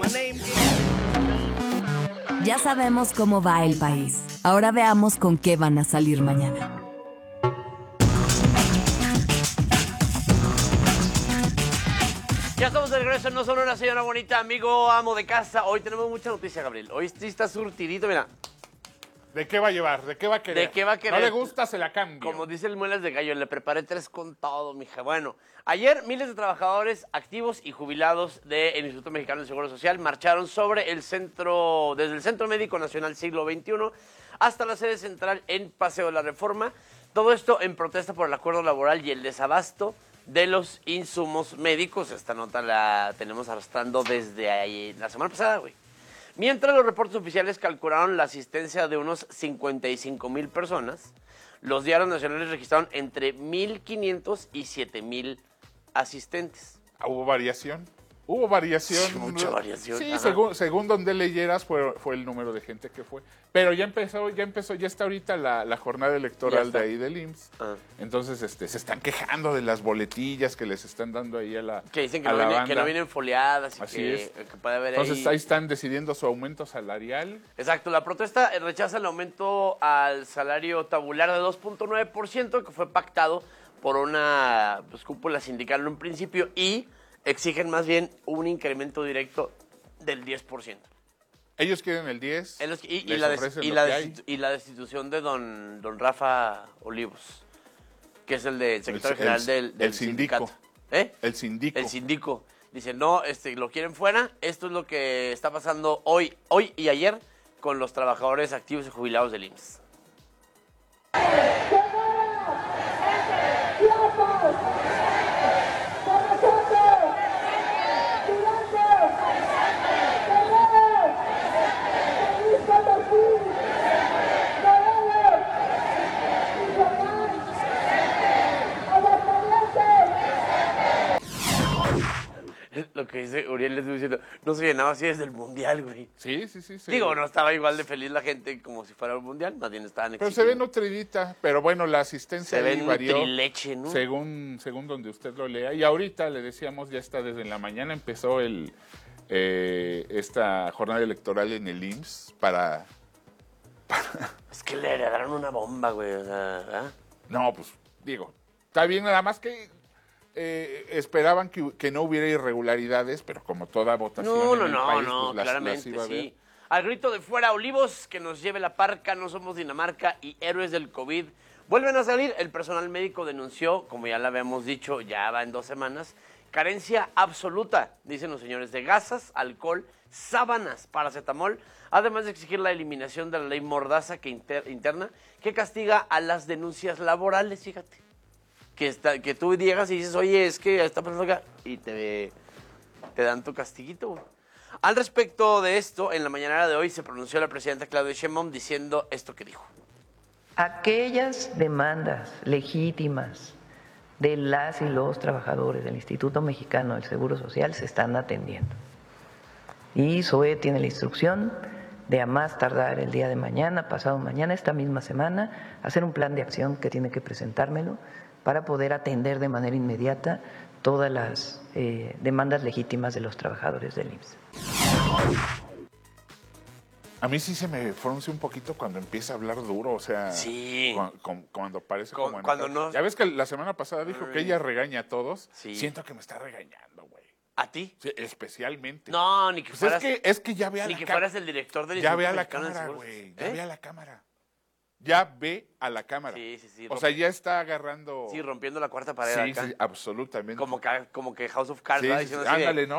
Ya sabemos cómo va el país. Ahora veamos con qué van a salir mañana. Ya estamos de regreso en No Sonora, señora bonita, amigo, amo de casa. Hoy tenemos mucha noticia, Gabriel. Hoy sí está surtidito, mira. ¿De qué va a llevar? ¿De qué va a querer? ¿De qué va a querer? No le gusta, se la cambio. Como dice el Muelas de Gallo, le preparé 3 con todo, mija. Bueno, ayer miles de trabajadores activos y jubilados del Instituto Mexicano del Seguro Social marcharon sobre el centro, desde el Centro Médico Nacional Siglo XXI hasta la sede central en Paseo de la Reforma. Todo esto en protesta por el acuerdo laboral y el desabasto de los insumos médicos. Esta nota la tenemos arrastrando desde ahí, la semana pasada, güey. Mientras los reportes oficiales calcularon la asistencia de unos 55,000 personas, los diarios nacionales registraron entre 1,500 y 7,000 asistentes. ¿Hubo variación? Hubo variación. Sí, mucha variación. Sí, Ajá. según donde leyeras fue el número de gente que fue. Pero ya está ahorita la jornada electoral de ahí del IMSS. Ah. Entonces se están quejando de las boletillas que les están dando ahí a la Que dicen que, a no, la vienen, que banda. no vienen foliadas y Así que, es. que puede haber Entonces ahí... ahí están decidiendo su aumento salarial. Exacto, la protesta rechaza el aumento al salario tabular de 2.9% que fue pactado por una cúpula sindical en un principio y exigen más bien un incremento directo del 10%. Ellos quieren el 10, Y les la ofrecen lo que hay. y la destitución de don Rafa Olivos, que es el secretario general del sindico. sindicato. ¿Eh? El sindico. El sindico. Dice, no, lo quieren fuera. Esto es lo que está pasando hoy y ayer con los trabajadores activos y jubilados del IMSS. Lo que dice Uriel, le estoy diciendo, no se llenaba así desde el Mundial, güey. Sí. Digo, no estaba igual de feliz la gente como si fuera un Mundial, más bien estaban Pero exigiendo. se ve nutridita, pero bueno, la asistencia Se ve ahí varió nutrileche, ¿no? según donde usted lo lea. Y ahorita, le decíamos, ya está desde la mañana, empezó esta jornada electoral en el IMSS para... Es que le heredaron una bomba, güey, o sea, ¿verdad? No, pues, digo, está bien, nada más que esperaban que no hubiera irregularidades, pero como toda votación en el país, pues las claramente, iba a ver. sí. Al grito de fuera Olivos, que nos lleve la parca, no somos Dinamarca y héroes del COVID. Vuelven a salir, el personal médico denunció, como ya lo habíamos dicho, ya va en 2 semanas, carencia absoluta, dicen los señores, de gasas, alcohol, sábanas, paracetamol, además de exigir la eliminación de la ley Mordaza interna que castiga a las denuncias laborales, fíjate. Que tú llegas y dices, oye, es que esta persona... Y te dan tu castiguito, güey. Al respecto de esto, en la mañanera de hoy se pronunció la presidenta Claudia Sheinbaum diciendo esto que dijo. Aquellas demandas legítimas de las y los trabajadores del Instituto Mexicano del Seguro Social se están atendiendo. Y SOE tiene la instrucción de a más tardar el día de mañana, pasado mañana, esta misma semana, hacer un plan de acción que tiene que presentármelo para poder atender de manera inmediata todas las demandas legítimas de los trabajadores del IMSS. A mí sí se me fruncia un poquito cuando empieza a hablar duro, o sea, Sí. cuando parece Cuando enojado. no- Ya ves que la semana pasada dijo que ella regaña a todos. Sí. Siento que me está regañando, güey. ¿A ti? Sí, especialmente. No, ni que Pues fueras... es que ya ve a Ni la que cámara. fueras el director del Ya Instituto ve a la Mexicano del cámara, Seguro güey. Social. Ya ve a la cámara. Ya ve a la cámara. Sí. O sea, ya está agarrando... Sí, rompiendo la cuarta pared Sí, acá. sí, absolutamente. Como que House of Cards, Sí, ¿verdad? sí, Diciendo así de, ándale, ¿no?